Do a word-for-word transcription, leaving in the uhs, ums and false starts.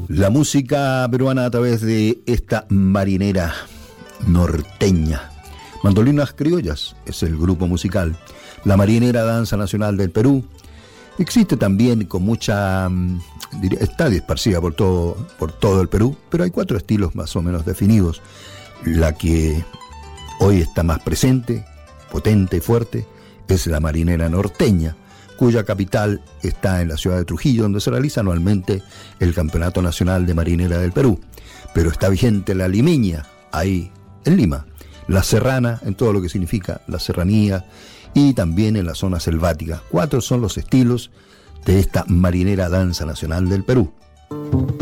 La música peruana a través de esta marinera norteña. Mandolinas Criollas es el grupo musical. La marinera danza nacional del Perú. Existe también con mucha... está dispersida por todo, por todo el Perú, pero hay cuatro estilos más o menos definidos. La que hoy está más presente, potente y fuerte, es la marinera norteña, cuya capital está en la ciudad de Trujillo, donde se realiza anualmente el Campeonato Nacional de Marinera del Perú. Pero está vigente la limeña, ahí en Lima, la serrana, en todo lo que significa la serranía, y también en la zona selvática. Cuatro son los estilos de esta marinera danza nacional del Perú.